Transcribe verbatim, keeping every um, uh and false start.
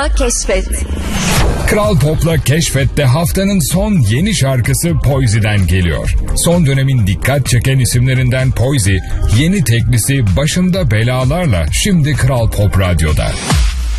Keşfet. Kral Pop'la Keşfet'te haftanın son yeni şarkısı Poisy'den geliyor. Son dönemin dikkat çeken isimlerinden Poisy, yeni teklisi Başımda Belalarla şimdi Kral Pop Radyo'da.